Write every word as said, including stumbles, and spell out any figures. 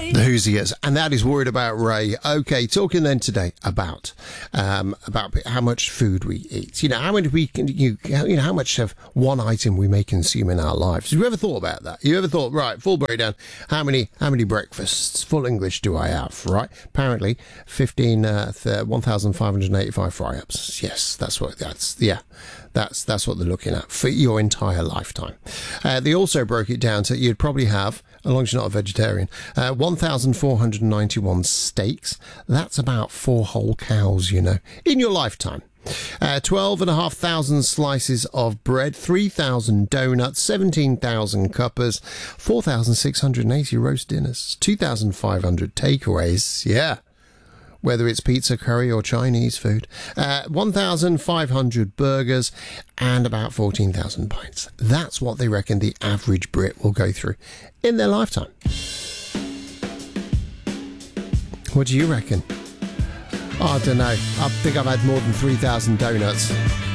The Hoosiers, and that is Worried About Ray. Okay, talking then today about um, about how much food we eat. You know, how much we can, you, you know, how much of one item we may consume in our lives. Have you ever thought about that? You ever thought, right, full breakdown, how many how many breakfasts, full English, do I have, right? Apparently, fifteen, uh, one thousand five hundred eighty-five fry-ups. Yes, that's what, that's, yeah. That's that's what they're looking at for your entire lifetime. Uh, they also broke it down to you'd probably have, as long as you're not a vegetarian, uh, one thousand four hundred ninety-one steaks. That's about four whole cows, you know, in your lifetime. Uh, twelve and a half thousand slices of bread, three thousand donuts, seventeen thousand cuppers, four thousand six hundred eighty roast dinners, two thousand five hundred takeaways. Yeah. Whether it's pizza, curry or Chinese food, uh, one thousand five hundred burgers and about fourteen thousand pints. That's what they reckon the average Brit will go through in their lifetime. What do you reckon? Oh, I don't know. I think I've had more than three thousand donuts.